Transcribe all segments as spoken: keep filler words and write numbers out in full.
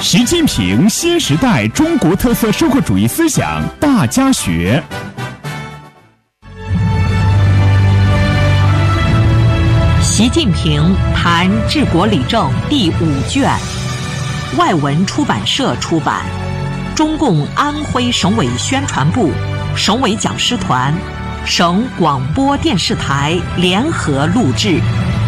习近平新时代中国特色社会主义思想大家学。 习近平谈治国理政第五卷，外文出版社出版，中共安徽省委宣传部、省委讲师团、省广播电视台联合录制。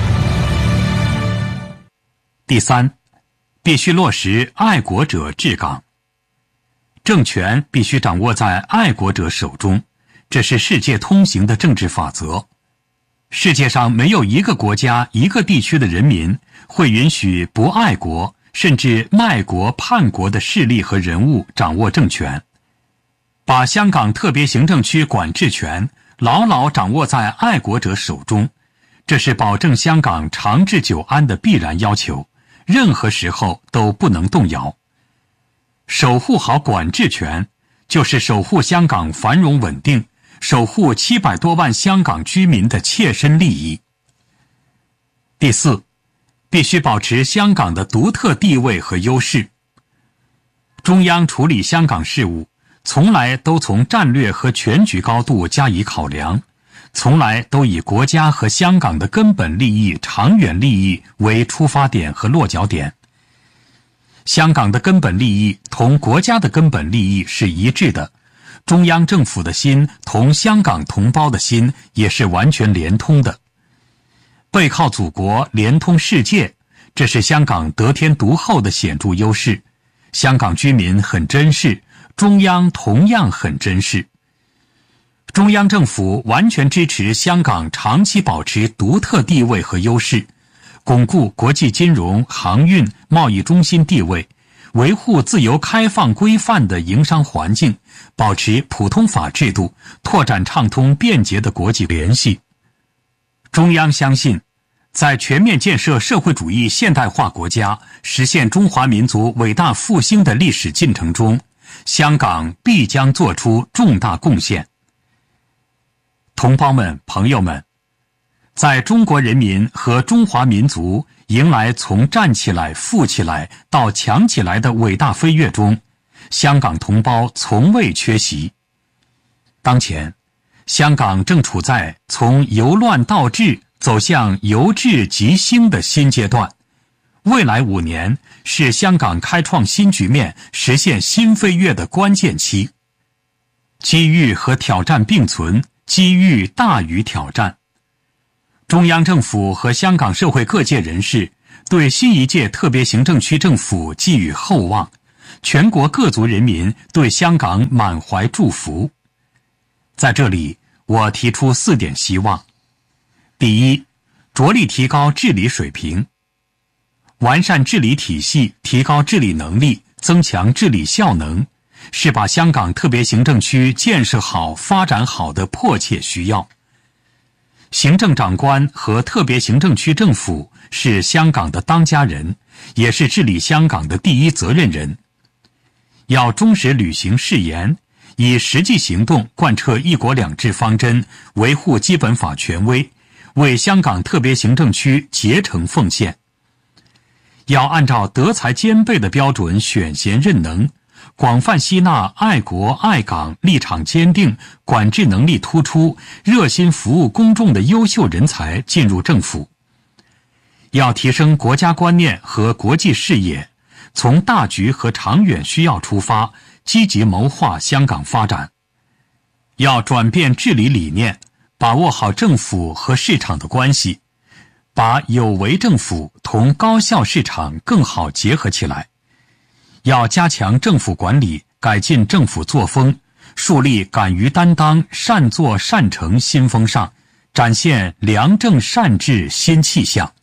第三，必须落实爱国者治港。政权必须掌握在爱国者手中，这是世界通行的政治法则。世界上没有一个国家、一个地区的人民会允许不爱国甚至卖国叛国的势力和人物掌握政权。把香港特别行政区管制权牢牢掌握在爱国者手中，这是保证香港长治久安的必然要求，任何时候都不能动摇。守护好管制权，就是守护香港繁荣稳定，守护七百多万香港居民的切身利益。第四，必须保持香港的独特地位和优势。中央处理香港事务，从来都从战略和全局高度加以考量，从来都以国家和香港的根本利益、长远利益为出发点和落脚点。香港的根本利益同国家的根本利益是一致的，中央政府的心同香港同胞的心也是完全连通的。背靠祖国，连通世界，这是香港得天独厚的显著优势。香港居民很珍视，中央同样很珍视。中央政府完全支持香港长期保持独特地位和优势，巩固国际金融、航运、贸易中心地位，维护自由开放规范的营商环境，保持普通法制度，拓展畅通便捷的国际联系。中央相信，在全面建设社会主义现代化国家，实现中华民族伟大复兴的历史进程中，香港必将做出重大贡献。同胞们、朋友们，在中国人民和中华民族迎来从站起来、富起来到强起来的伟大飞跃中，香港同胞从未缺席。当前，香港正处在从由乱到治走向由治及兴的新阶段，未来五年是香港开创新局面、实现新飞跃的关键期。机遇和挑战并存，机遇大于挑战。中央政府和香港社会各界人士对新一届特别行政区政府寄予厚望，全国各族人民对香港满怀祝福。在这里，我提出四点希望。第一，着力提高治理水平，完善治理体系，提高治理能力，增强治理效能，是把香港特别行政区建设好、发展好的迫切需要。行政长官和特别行政区政府是香港的当家人，也是治理香港的第一责任人。要忠实履行誓言，以实际行动贯彻一国两制方针，维护基本法权威，为香港特别行政区竭诚奉献。要按照德才兼备的标准选贤任能，广泛吸纳爱国爱港、立场坚定、管制能力突出、热心服务公众的优秀人才进入政府。要提升国家观念和国际视野，从大局和长远需要出发，积极谋划香港发展。要转变治理理念，把握好政府和市场的关系，把有为政府同高效市场更好结合起来。要加强政府管理，改进政府作风，树立敢于担当、善作善成新风尚，展现良政善治新气象。